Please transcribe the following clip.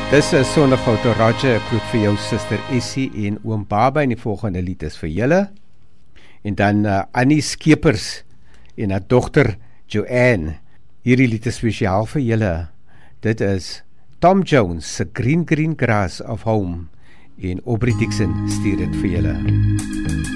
Dis 'n sonnefoto Roger, ek groet vir jou suster Essie en oom Baba en die volgende lied is vir julle. En dan Annie Skeepers en haar dogter Joanne. Hierdie lied is spesiaal vir julle. Dit is Tom Jones se Green Green Grass of Home en Aubrey Dixon stuur dit vir julle.